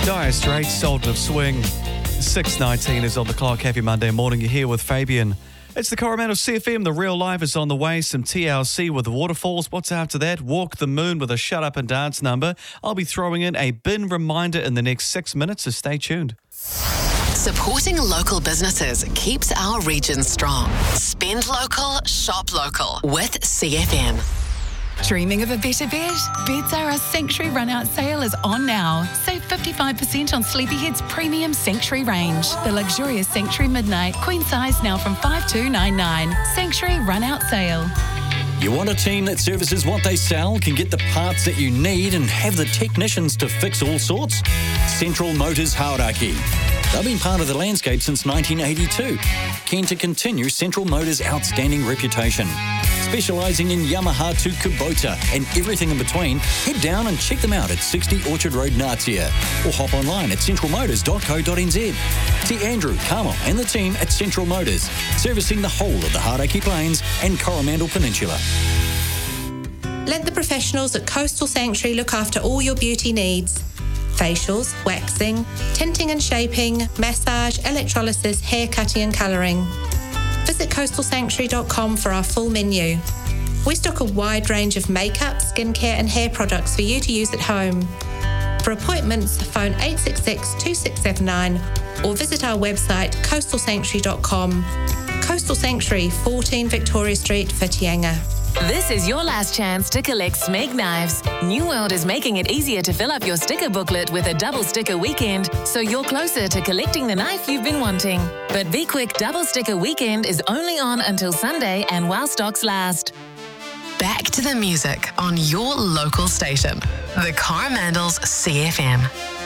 Dire Straits, Soldier of Swing. 6:19 is on the clock. Happy Monday morning. You're here with Fabian. It's the Coromandel CFM. The real life is on the way. Some TLC with Waterfalls. What's after that? Walk the Moon with a Shut Up and Dance number. I'll be throwing in a bin reminder in the next 6 minutes, so stay tuned. Supporting local businesses keeps our region strong. Spend local, shop local with CFM. Dreaming of a better bed? Bedzara Sanctuary Run-Out Sale is on now. Save 55% on Sleepyhead's premium Sanctuary range. The luxurious Sanctuary Midnight, queen size now from $5,299. Sanctuary Run-Out Sale. You want a team that services what they sell, can get the parts that you need and have the technicians to fix all sorts? Central Motors Hauraki. They've been part of the landscape since 1982. Keen to continue Central Motors' outstanding reputation. Specialising in Yamaha to Kubota and everything in between, head down and check them out at 60 Orchard Road, Natia, or hop online at centralmotors.co.nz. See Andrew, Carmel and the team at Central Motors, servicing the whole of the Hauraki Plains and Coromandel Peninsula. Let the professionals at Coastal Sanctuary look after all your beauty needs. Facials, waxing, tinting and shaping, massage, electrolysis, hair cutting and colouring. Visit coastalsanctuary.com for our full menu. We stock a wide range of makeup, skincare and hair products for you to use at home. For appointments, phone 866-2679 or visit our website coastalsanctuary.com. Coastal Sanctuary, 14 Victoria Street, Whitianga. This is your last chance to collect Smeg knives. New World is making it easier to fill up your sticker booklet with a double sticker weekend, so you're closer to collecting the knife you've been wanting. But be quick, double sticker weekend is only on until Sunday and while stocks last. Back to the music on your local station. The Coromandel's CFM.